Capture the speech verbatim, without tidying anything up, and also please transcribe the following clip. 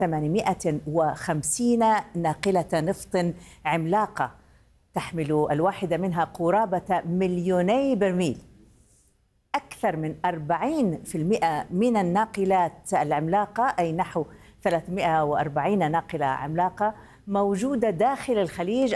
ثمانمائة وخمسين ناقلة نفط عملاقة تحمل الواحدة منها قرابة مليوني برميل. أكثر من أربعين بالمئة من الناقلات العملاقة أي نحو ثلاثمائة وأربعين ناقلة عملاقة موجودة داخل الخليج